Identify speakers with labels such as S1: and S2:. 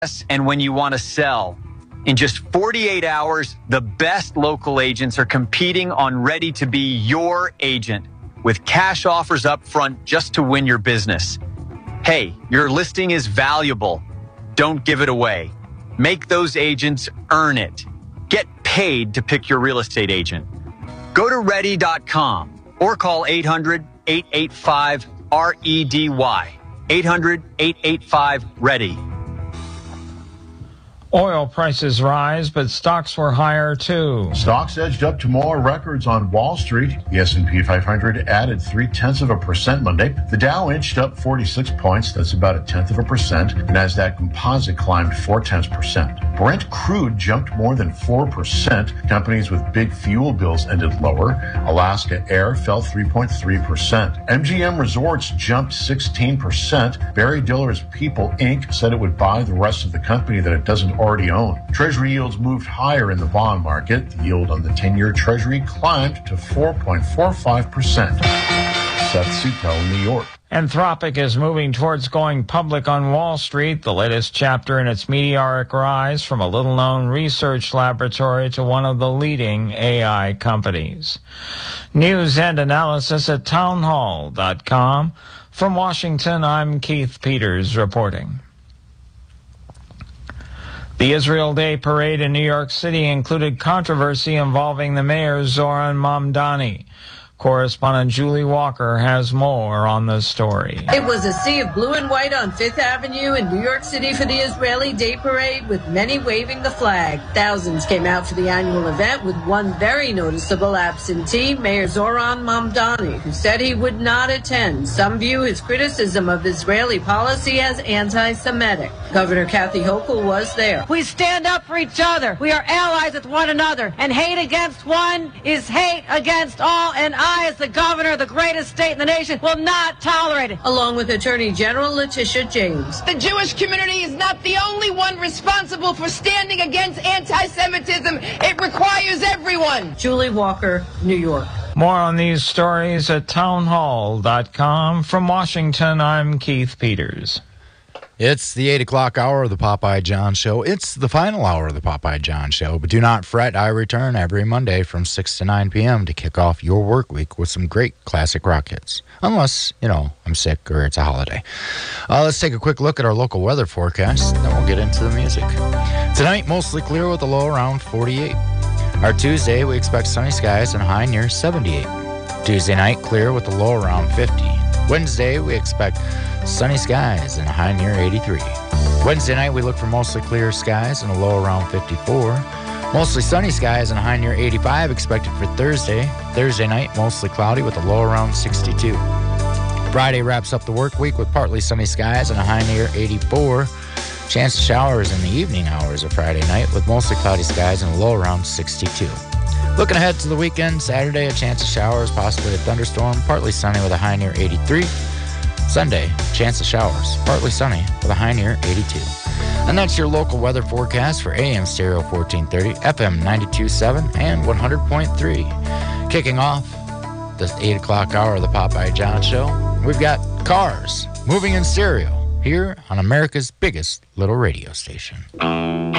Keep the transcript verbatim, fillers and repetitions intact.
S1: and when you want to sell. In just forty-eight hours, the best local agents are competing on Ready to be your agent with cash offers up front just to win your business. Hey, your listing is valuable. Don't give it away. Make those agents earn it. Get paid to pick your real estate agent. Go to ready dot com or call eight hundred, eight eight five, R E D Y. eight hundred, eight eight five, READY.
S2: Oil prices rise, but stocks were higher too.
S3: Stocks edged up to more records on Wall Street. The S and P five hundred added three-tenths of a percent Monday. The Dow inched up forty-six points. That's about a tenth of a percent. The Nasdaq Composite climbed four-tenths percent. Brent crude jumped more than four percent. Companies with big fuel bills ended lower. Alaska Air fell three point three percent. M G M Resorts jumped sixteen percent. Barry Diller's People, Incorporated said it would buy the rest of the company that it doesn't already own. Treasury yields moved higher in the bond market. The yield on the ten-year Treasury climbed to four point four five percent. Seth Sutell, New York.
S2: Anthropic is moving towards going public on Wall Street, the latest chapter in its meteoric rise from a little-known research laboratory to one of the leading A I companies. News and analysis at townhall dot com. From Washington, I'm Keith Peters reporting. The Israel Day parade in New York City included controversy involving the mayor, Zoran Mamdani. Correspondent Julie Walker has more on the story.
S4: It was a sea of blue and white on Fifth Avenue in New York City for the Israeli Day Parade, with many waving the flag. Thousands came out for the annual event, with one very noticeable absentee, Mayor Zoran Mamdani, who said he would not attend. Some view his criticism of Israeli policy as anti-Semitic. Governor Kathy Hochul was there.
S5: We stand up for each other. We are allies with one another, and hate against one is hate against all, and I I, as the governor of the greatest state in the nation, will not tolerate it.
S4: Along with Attorney General Letitia James.
S6: The Jewish community is not the only one responsible for standing against anti-Semitism. It requires everyone.
S4: Julie Walker, New York.
S2: More on these stories at townhall dot com. From Washington, I'm Keith Peters.
S7: It's the eight o'clock hour of the Popeye John Show. It's the final hour of the Popeye John Show. But do not fret, I return every Monday from six to nine p.m. to kick off your work week with some great classic rock hits. Unless, you know, I'm sick or it's a holiday. Uh, let's take a quick look at our local weather forecast, then we'll get into the music. Tonight, mostly clear with a low around forty-eight. Our Tuesday, we expect sunny skies and a high near seventy-eight. Tuesday night, clear with a low around fifty. Wednesday, we expect sunny skies and a high near eighty-three. Wednesday night, we look for mostly clear skies and a low around fifty-four. Mostly sunny skies and a high near eighty-five expected for Thursday. Thursday night, mostly cloudy with a low around sixty-two. Friday wraps up the work week with partly sunny skies and a high near eighty-four. Chance of showers in the evening hours of Friday night with mostly cloudy skies and a low around sixty-two. Looking ahead to the weekend, Saturday, a chance of showers, possibly a thunderstorm, partly sunny with a high near eighty-three. Sunday, chance of showers, partly sunny with a high near eighty-two. And that's your local weather forecast for A M Stereo fourteen thirty, F M ninety-two point seven, and one hundred point three. Kicking off the eight o'clock hour of the Popeye John Show, we've got Cars, moving in stereo, here on America's biggest little radio station.